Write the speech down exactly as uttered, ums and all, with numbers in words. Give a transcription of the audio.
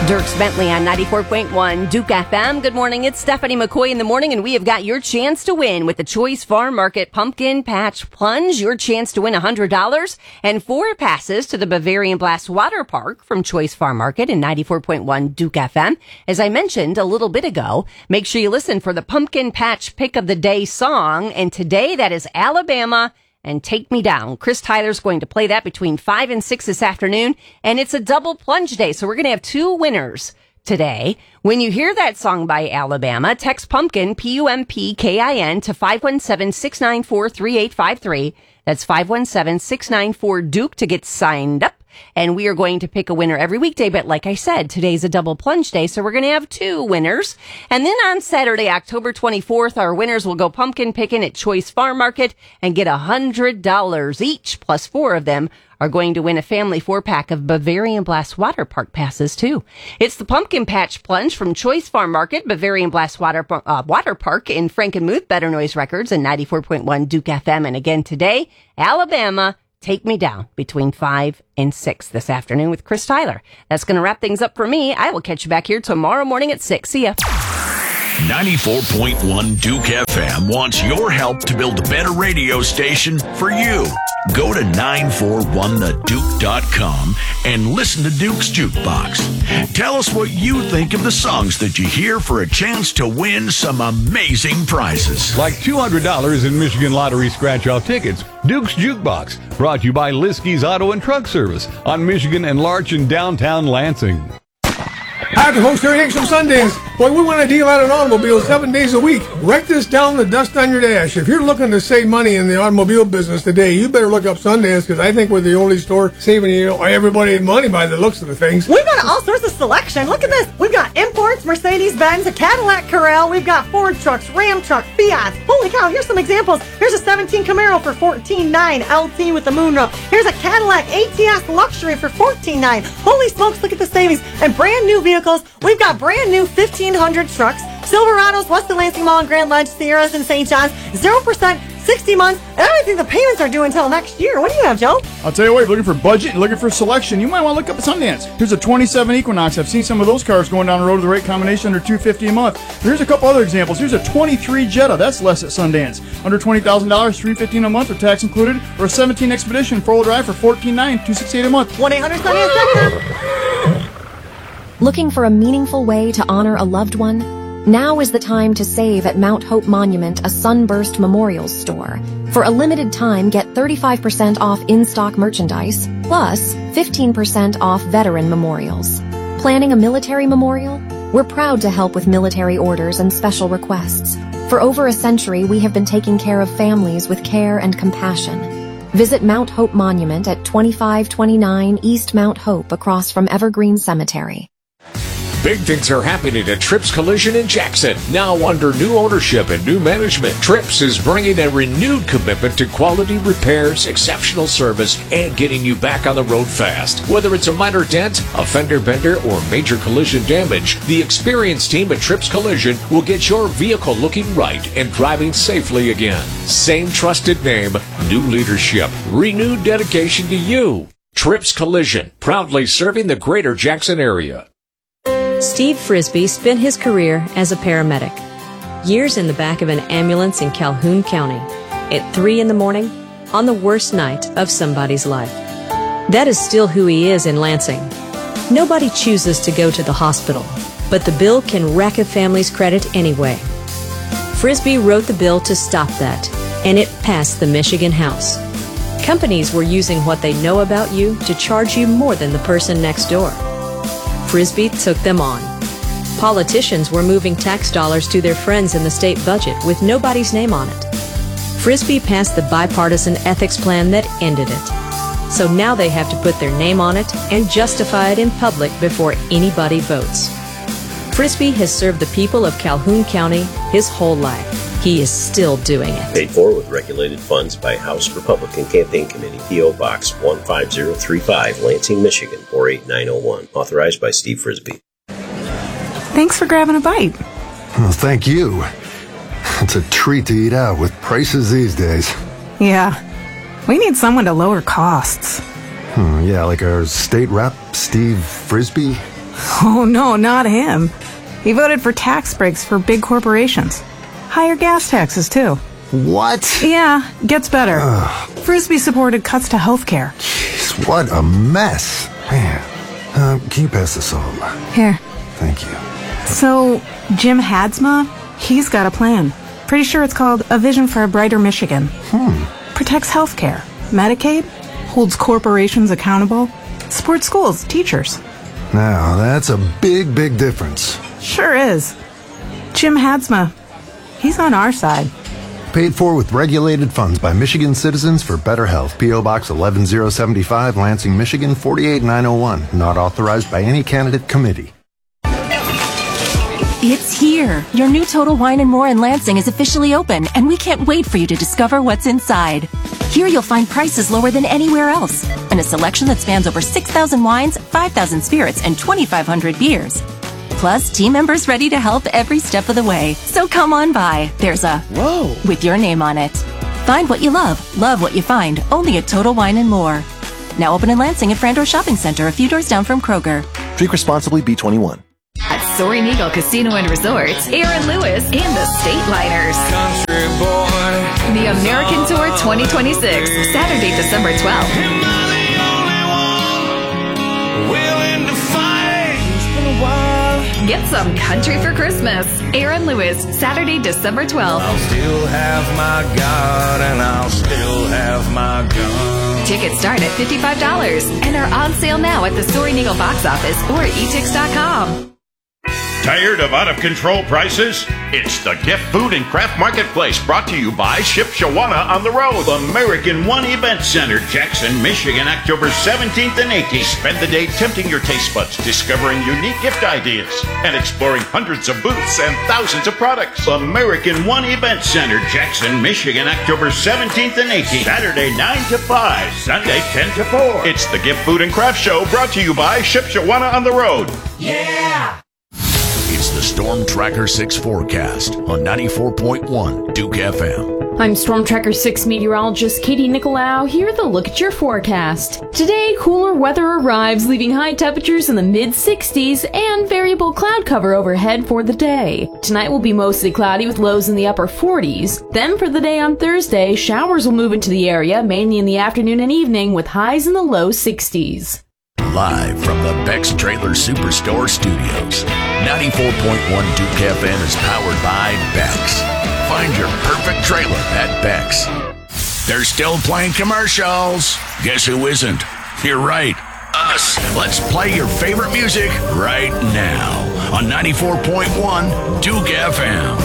Dierks Bentley on ninety-four point one Duke F M. Good morning. It's Stephanie McCoy in the morning, and we have got your chance to win with the Choice Farm Market Pumpkin Patch Plunge. Your chance to win one hundred dollars and four passes to the Bavarian Blast Water Park from Choice Farm Market in ninety-four point one Duke F M. As I mentioned a little bit ago, make sure you listen for the Pumpkin Patch Pick of the Day song. And today that is Alabama and Take Me Down. Chris Tyler's going to play that between five and six this afternoon, and it's a double plunge day, so we're going to have two winners today. When you hear that song by Alabama, text Pumpkin, P U M P K I N, to five one seven, six nine four, three eight five three. That's five one seven, six nine four, Duke to get signed up. And we are going to pick a winner every weekday. But like I said, today's a double plunge day, so we're going to have two winners. And then on Saturday, October twenty-fourth, our winners will go pumpkin picking at Choice Farm Market and get one hundred dollars each, plus four of them are going to win a family four-pack of Bavarian Blast Water Park passes, too. It's the Pumpkin Patch Plunge from Choice Farm Market, Bavarian Blast Water, uh, Water Park in Frankenmuth, Better Noise Records, and ninety-four point one Duke F M. And again today, Alabama, Take Me Down between five and six this afternoon with Chris Tyler. That's going to wrap things up for me. I will catch you back here tomorrow morning at six. See ya. ninety-four point one Duke F M wants your help to build a better radio station for you. Go to nine four one the duke dot com and listen to Duke's Jukebox. Tell us what you think of the songs that you hear for a chance to win some amazing prizes. Like two hundred dollars in Michigan Lottery scratch-off tickets. Duke's Jukebox, brought to you by Liskey's Auto and Truck Service on Michigan and Larch in downtown Lansing. Hi, the host Terry Hicks from Sundance. Boy, we want to deal out an automobile seven days a week. Wreck this down the dust on your dash. If you're looking to save money in the automobile business today, you better look up Sundance, because I think we're the only store saving you know, everybody money by the looks of the things. We've got all sorts of selection. Look at this. We've got imports, Mercedes-Benz, a Cadillac Carrel. We've got Ford trucks, Ram truck, Fiat. Holy cow, here's some examples. Here's a seventeen Camaro for fourteen nine, L T with the moonroof. Here's a Cadillac A T S Luxury for fourteen nine. Holy smokes, look at the savings. And brand new vehicles. We've got brand new fifteen hundred trucks, Silverados, West of Lansing Mall and Grand Ledge, Sierras and Saint John's, zero percent, sixty months, and I don't think the payments are due until next year. What do you have, Joe? I'll tell you what, if you're looking for budget and looking for selection, you might want to look up at Sundance. Here's a twenty-seven Equinox. I've seen some of those cars going down the road with the right combination under two hundred fifty dollars a month. Here's a couple other examples. Here's a twenty-three Jetta. That's less at Sundance. Under twenty thousand dollars, three hundred fifteen dollars a month with tax included. Or a seventeen Expedition four-wheel drive for fourteen nine, two hundred sixty-eight dollars a month. one eight hundred Sundance. Looking for a meaningful way to honor a loved one? Now is the time to save at Mount Hope Monument, a Sunburst Memorials store. For a limited time, get thirty-five percent off in-stock merchandise, plus fifteen percent off veteran memorials. Planning a military memorial? We're proud to help with military orders and special requests. For over a century, we have been taking care of families with care and compassion. Visit Mount Hope Monument at twenty-five twenty-nine East Mount Hope across from Evergreen Cemetery. Big things are happening at Trips Collision in Jackson. Now under new ownership and new management, Trips is bringing a renewed commitment to quality repairs, exceptional service, and getting you back on the road fast. Whether it's a minor dent, a fender bender, or major collision damage, the experienced team at Trips Collision will get your vehicle looking right and driving safely again. Same trusted name, new leadership, renewed dedication to you. Trips Collision, proudly serving the greater Jackson area. Steve Frisbee spent his career as a paramedic. Years in the back of an ambulance in Calhoun County. At three in the morning, on the worst night of somebody's life. That is still who he is in Lansing. Nobody chooses to go to the hospital, but the bill can wreck a family's credit anyway. Frisbee wrote the bill to stop that, and it passed the Michigan House. Companies were using what they know about you to charge you more than the person next door. Frisbee took them on. Politicians were moving tax dollars to their friends in the state budget with nobody's name on it. Frisbee passed the bipartisan ethics plan that ended it. So now they have to put their name on it and justify it in public before anybody votes. Frisbee has served the people of Calhoun County his whole life. He is still doing it. Paid for with regulated funds by House Republican Campaign Committee, P O. Box one five zero three five, Lansing, Michigan, four eight nine zero one. Authorized by Steve Frisbee. Thanks for grabbing a bite. Well, thank you. It's a treat to eat out with prices these days. Yeah. We need someone to lower costs. Hmm, yeah, like our state rep, Steve Frisbee. Oh, no, not him. He voted for tax breaks for big corporations. Higher gas taxes, too. What? Yeah, gets better. Ugh. Frisbee supported cuts to health care. Jeez, what a mess. Man, uh, can you pass this on? Here. Thank you. So, Jim Hadsma, he's got a plan. Pretty sure it's called A Vision for a Brighter Michigan. Hmm. Protects health care, Medicaid, holds corporations accountable, supports schools, teachers. Now, that's a big, big difference. Sure is. Jim Hadsma, he's on our side. Paid for with regulated funds by Michigan Citizens for Better Health. P O. Box eleven oh seventy-five, Lansing, Michigan four eight nine oh one. Not authorized by any candidate committee. It's here. Your new Total Wine and More in Lansing is officially open, and we can't wait for you to discover what's inside. Here you'll find prices lower than anywhere else, and a selection that spans over six thousand wines, five thousand spirits, and twenty-five hundred beers. Plus, team members ready to help every step of the way. So come on by. There's a Whoa with your name on it. Find what you love, love what you find, only at Total Wine and More. Now open in Lansing at Frandor Shopping Center, a few doors down from Kroger. Drink responsibly, B twenty-one. At Soaring Eagle Casino and Resorts, Aaron Lewis and the State Liners. Country boy. The American Tour twenty twenty-six, Saturday, December twelfth. Am I the only one willing to fight? It's been a while. Get some country for Christmas. Aaron Lewis, Saturday, December twelfth. I'll still have my God and I'll still have my gun. Tickets start at fifty-five dollars and are on sale now at the Soaring Eagle box office or at e tix dot com. Tired of out-of-control prices? It's the Gift Food and Craft Marketplace, brought to you by Ship Shawana on the Road. American One Event Center, Jackson, Michigan, October seventeenth and eighteenth. Spend the day tempting your taste buds, discovering unique gift ideas, and exploring hundreds of booths and thousands of products. American One Event Center, Jackson, Michigan, October seventeenth and eighteenth. Saturday nine to five, Sunday ten to four. It's the Gift Food and Craft Show, brought to you by Ship Shawana on the Road. Yeah! It's the Storm Tracker six forecast on ninety-four point one Duke F M. I'm Storm Tracker six meteorologist Katie Nicolau here with a look at your forecast. Today, cooler weather arrives, leaving high temperatures in the mid sixties and variable cloud cover overhead for the day. Tonight will be mostly cloudy with lows in the upper forties. Then for the day on Thursday, showers will move into the area, mainly in the afternoon and evening, with highs in the low sixties. Live from the Beck's Trailer Superstore Studios, ninety-four point one Duke F M is powered by Beck's. Find your perfect trailer at Beck's. They're still playing commercials. Guess who isn't? You're right, us. Let's play your favorite music right now on ninety-four point one Duke F M.